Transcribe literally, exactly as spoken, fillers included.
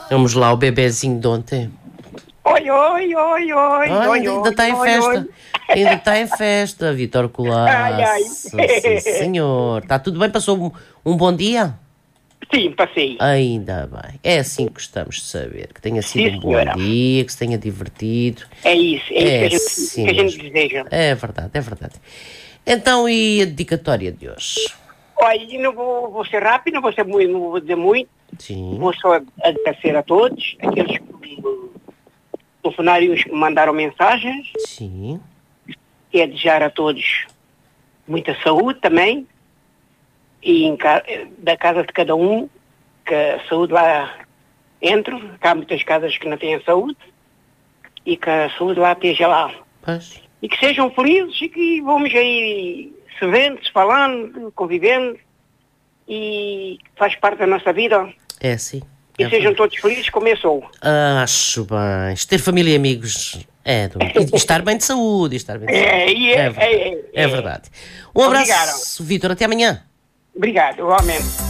Vamos lá, o bebezinho de ontem. Oi, oi, oi, oi, Ah, oi, ainda está em oi, festa. oi. Ainda está em festa, Vítor Colasso. Ai, ai. Sim, senhor. Está tudo bem? Passou um, um bom dia? Sim, passei. Ainda bem. É assim que gostamos de saber. Que tenha sido Sim, um bom senhora. dia, que se tenha divertido. É isso, é, É, isso que a gente, sim que a gente mesmo. deseja. É verdade, é verdade. Então, e a dedicatória de hoje? Olha, não vou, vou ser rápido, não vou, ser muito, não vou dizer muito. Sim, Vou só agradecer a todos, aqueles que, funcionários que mandaram mensagens, sim. e a desejar a todos muita saúde também, e em ca- da casa de cada um, que a saúde lá entre, que há muitas casas que não têm saúde, e que a saúde lá esteja lá. Pois. E que sejam felizes e que vamos aí se vendo, se falando, convivendo, e faz parte da nossa vida. É assim. E É sejam verdade. todos felizes como eu sou. Acho bem. Ter família e amigos é do... E estar bem de saúde. E estar bem de saúde. É, e é, É verdade. é, é, É é. verdade. Um Obrigado. abraço, Vítor. Até amanhã. Obrigado, igualmente.